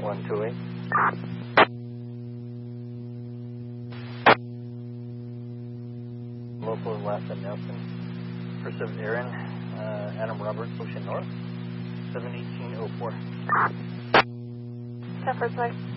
128. Local last at Nelson. Pursuit Aaron, Adam Roberts, Ocean North, 71804. 10 for 5.